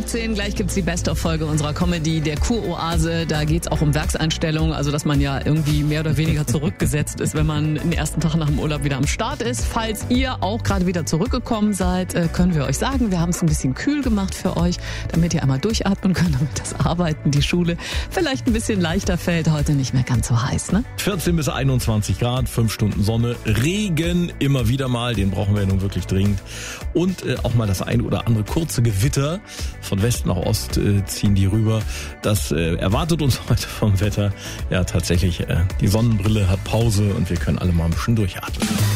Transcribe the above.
17, gleich gibt's die Best-of-Folge unserer Comedy, der Kuroase. Da geht's auch um Werkseinstellungen, also dass man ja irgendwie mehr oder weniger zurückgesetzt ist, wenn man den ersten Tag nach dem Urlaub wieder am Start ist. Falls ihr auch gerade wieder zurückgekommen seid, können wir euch sagen, wir haben es ein bisschen kühl gemacht für euch, damit ihr einmal durchatmen könnt, damit das Arbeiten, die Schule vielleicht ein bisschen leichter fällt. Heute nicht mehr ganz so heiß, ne? 14 bis 21 Grad, 5 Stunden Sonne, Regen immer wieder mal, den brauchen wir nun wirklich dringend. Und auch mal das eine oder andere kurze Gewitter. Von West nach Ost ziehen die rüber. Das erwartet uns heute vom Wetter. Ja, tatsächlich, die Sonnenbrille hat Pause und wir können alle mal ein bisschen durchatmen.